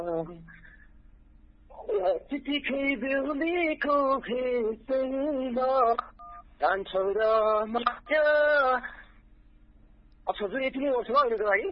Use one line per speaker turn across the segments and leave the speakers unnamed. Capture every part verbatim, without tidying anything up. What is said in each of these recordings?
त्यतिकै बेहुलीको भेषमा जान्छौ र मध्य अब हजुर यति नै गर्छु अहिलेको लागि।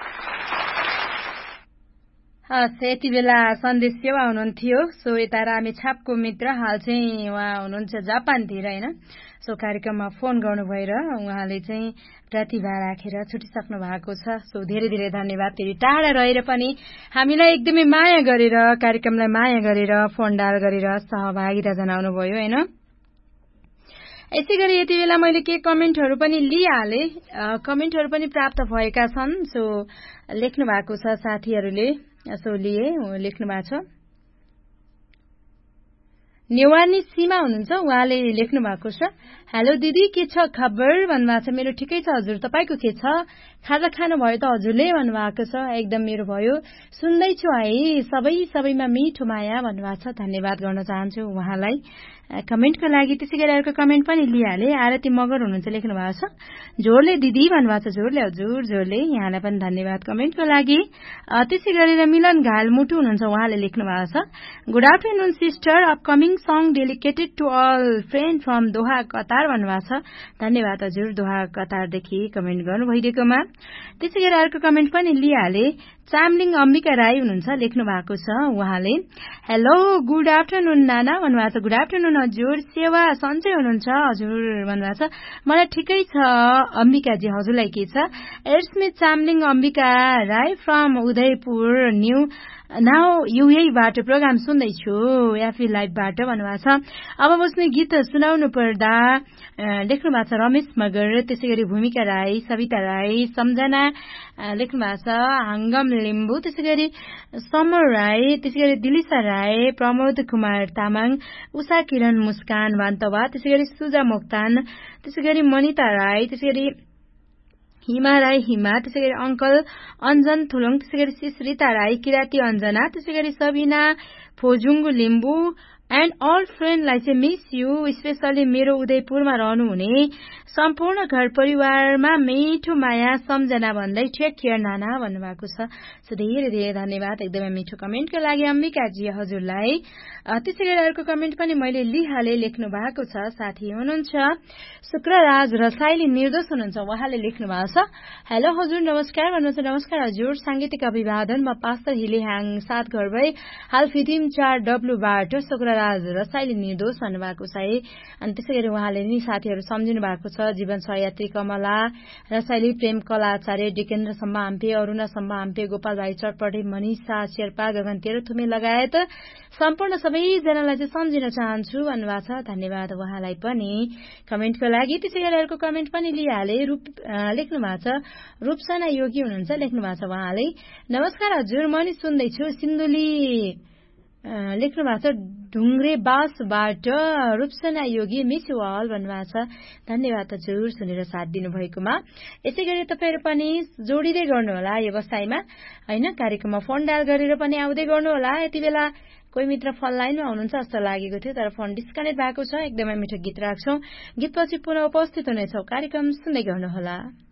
हस्, यति बेला सन्देश सेवा हुनुहुन्थ्यो। सो यता रामेछापको मित्र, हाल चाहिँ उहाँ हुनुहुन्छ जापानतिर होइन। सो कार्यक्रममा फोन गर्नुभएर उहाँले चाहिँ प्रतिभा राखेर छुटिसक्नु भएको छ। सो धेरै धेरै धन्यवाद। फेरि टाढा रहेर पनि हामीलाई एकदमै माया गरेर, कार्यक्रमलाई माया गरेर फोन डायल गरेर सहभागिता जनाउनु भयो होइन। यसै गरी यति बेला मैले के कमेन्टहरू पनि लिइहालेँ, कमेन्टहरू पनि प्राप्त भएका छन्। सो लेख्नु भएको छ साथीहरूले, सो लिए लेख्नु भएको छ। नेवानी सीमा हुनुहुन्छ, उहाँले लेख्नु भएको छ, हेलो दिदी के छ खबर भन्नुभएको छ। मेरो ठिकै छ हजुर, तपाईँको के छ? खाजा खानु भयो त हजुरले भन्नुभएको छ। एकदम मेरो भयो, सुन्दैछु है, सबै सबैमा मिठो माया भन्नुभएको छ। धन्यवाद गर्न चाहन्छु उहाँलाई कमेन्टको लागि। त्यसै गरी अर्को कमेन्ट पनि लिइहालेँ। आरती मगर हुनुहुन्छ, लेख्नु भएको छ, झोरले दिदी भन्नुभएको छ। झोरले हजुर, झोरले यहाँलाई पनि धन्यवाद कमेन्टको लागि। त्यसै गरेर मिलन घाल मुटु हुनुहुन्छ, उहाँले लेख्नु भएको छ, good afternoon sister, upcoming song dedicated to all friend from Doha Qatar भन्नुभएको छ। धन्यवाद हजुर दोहा कतारदेखि कमेन्ट गर्नु भइदिएकोमा। त्यसै गरी अर्को कमेन्ट पनि लिइहालेँ। चामलिङ अम्बिका राई हुनुहुन्छ, लेख्नु भएको छ उहाँले, हेलो गुड आफ्टरनुन नाना भन्नुभएको छ। गुड आफ्टरनुन हजुर, सेवा सन्चै हुनुहुन्छ हजुर भन्नुभएको छ। मलाई ठिकै छ अम्बिकाजी, हजुरलाई के छ? एड्समी Chamling Ambika Rai from Udaipur new now युएबाट programme सुन्दैछु एफी लाइभबाट भन्नुभएको छ। अब बस्ने गीत सुनाउनु पर्दा लेख्नु भएको छ रमेश मगर, त्यसै गरी भूमिका राई, सविता राई, सम्झना लेख्नु भएको छ, हाङ्गम लिम्बू, त्यसै गरी समर राई, त्यसै गरी दिलिसा राई, प्रमोद कुमार तामाङ, उषा किरण मुस्कान वान्तवा, त्यसै गरी सुजा मोक्तान, त्यसै गरी मनिता राई, त्यसै गरी हिमा राई हिमा, त्यसै गरी अङ्कल अञ्जन थुलुङ, त्यसै गरी सिसरिता राई, किराती अञ्जना, त्यसै गरी सबिना फोजुङ्गु लिम्बू एन्ड अल फ्रेन्डलाई चाहिँ मिस यु, स्पेसली मेरो उदयपुरमा रहनुहुने सम्पूर्ण घर परिवारमा मिठो माया सम्झना भन्दै टेक केयर नाना भन्नुभएको छ। सो धेरै धेरै धन्यवाद एकदमै मिठो कमेन्टको लागि अम्बिकाजी हजुरलाई। त्यसै गरी अर्को कमेन्ट पनि मैले लिइहालेँ, लेख्नु भएको छ साथी हुनुहुन्छ शुक्रराज रसाइली निर्दोष हुनुहुन्छ, उहाँले लेख्नु भएको छ, हेलो हजुर नमस्कार भन्नुहुन्छ। नमस्कार हजुर, सांगीतिक अभिवादन, म पास्तर हिले ह्याङ सात घर भई हाल फिदिम चार डब्लुबाट शुक्रराज रसाइली निर्दोष भन्नुभएको छ है। अनि त्यसै गरी उहाँले नि साथीहरू सम्झिनु भएको छ, जीवन सहयात्री कमला रसाइली, प्रेम कला आचार्य, डिकेन्द्र सम्मा हाम्पे, अरूणा सम्मा हाम्पे, गोपाल भाइ चटपटे, मनिषा शेर्पा, गगन तेह्रथुमे लगायत सम्पूर्ण सबैजनालाई चाहिँ सम्झिन चाहन्छु भन्नुभएको छ। धन्यवाद उहाँलाई पनि कमेन्टको लागि। त्यसै गरी अर्को कमेन्ट पनि लिइहाले, रूप लेख्नु भएको छ, रूपसना योगी हुनुहुन्छ, लेख्नु भएको छ उहाँले, नमस्कार हजुर म नि सुन्दैछु सिन्धुली, लेख्नु भएको छ ढुङ्ग्रे बासबाट रूपसना योगी मिस यु अल भन्नुभएको छ। धन्यवाद हजुर सुनेर साथ दिनुभएकोमा। यसै गरी तपाईँहरू पनि जोडिँदै गर्नुहोला व्यवसायमा होइन, कार्यक्रममा फोन डायल गरेर पनि आउँदै गर्नुहोला। यति बेला कोही मित्र फोन लाइनमा हुनुहुन्छ जस्तो लागेको थियो, तर फोन डिस्कनेक्ट भएको छ। एकदमै मिठो गीत राख्छौँ, गीतपछि पुनः उपस्थित हुनेछौँ, कार्यक्रम सुन्दै गर्नुहोला।